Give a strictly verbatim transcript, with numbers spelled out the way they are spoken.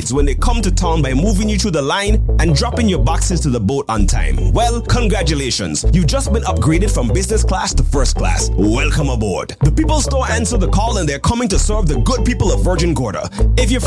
rewards when they come to town by moving you through the line and dropping your boxes to the boat on time. Well, congratulations. You've just been upgraded from business class to first class. Welcome aboard. The People Store answered the call and they're coming to serve the good people of Virgin Gorda. If you're from